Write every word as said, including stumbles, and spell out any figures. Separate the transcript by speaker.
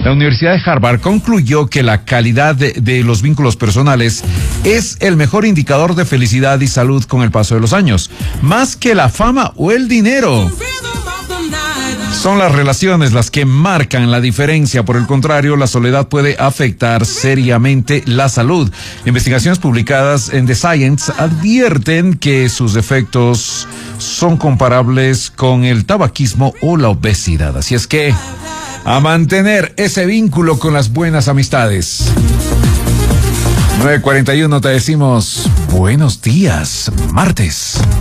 Speaker 1: La Universidad de Harvard concluyó que la calidad de, de los vínculos personales es el mejor indicador de felicidad y salud con el paso de los años, más que la fama o el dinero. Son las relaciones las que marcan la diferencia. Por el contrario, la soledad puede afectar seriamente la salud. Investigaciones publicadas en The Science advierten que sus efectos son comparables con el tabaquismo o la obesidad. Así es que, a mantener ese vínculo con las buenas amistades. nueve cuarenta y uno, te decimos buenos días, martes.